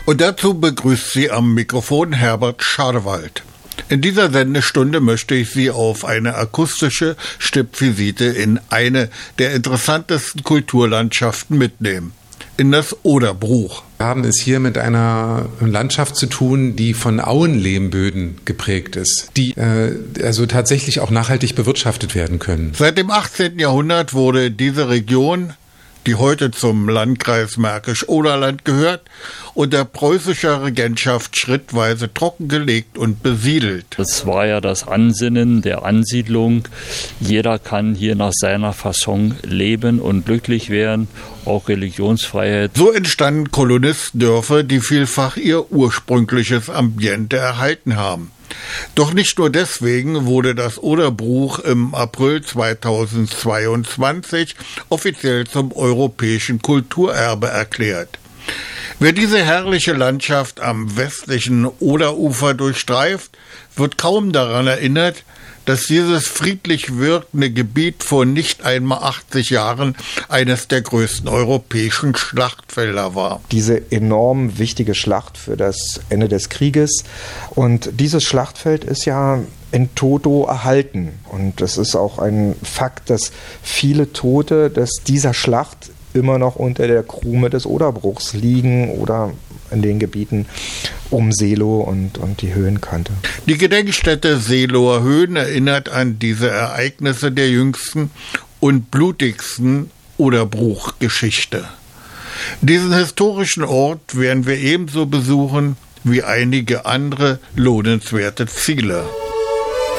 Und dazu begrüßt Sie am Mikrofon Herbert Schadewald. In dieser Sendestunde möchte ich Sie auf eine akustische Stippvisite in eine der interessantesten Kulturlandschaften mitnehmen, in das Oderbruch. Wir haben es hier mit einer Landschaft zu tun, die von Auenlehmböden geprägt ist, die also tatsächlich auch nachhaltig bewirtschaftet werden können. Seit dem 18. Jahrhundert wurde diese Region, die heute zum Landkreis Märkisch-Oderland gehört, unter preußischer Regentschaft schrittweise trockengelegt und besiedelt. Das war ja das Ansinnen der Ansiedlung. Jeder kann hier nach seiner Fasson leben und glücklich werden, auch Religionsfreiheit. So entstanden Kolonistendörfer, die vielfach ihr ursprüngliches Ambiente erhalten haben. Doch nicht nur deswegen wurde das Oderbruch im April 2022 offiziell zum europäischen Kulturerbe erklärt. Wer diese herrliche Landschaft am westlichen Oderufer durchstreift, wird kaum daran erinnert, dass dieses friedlich wirkende Gebiet vor nicht einmal 80 Jahren eines der größten europäischen Schlachtfelder war. Diese enorm wichtige Schlacht für das Ende des Krieges. Und dieses Schlachtfeld ist ja in toto erhalten. Und es ist auch ein Fakt, dass viele Tote dieser Schlacht immer noch unter der Krume des Oderbruchs liegen oder in den Gebieten um Seelow und die Höhenkante. Die Gedenkstätte Seelower Höhen erinnert an diese Ereignisse der jüngsten und blutigsten Oderbruchgeschichte. Diesen historischen Ort werden wir ebenso besuchen wie einige andere lohnenswerte Ziele.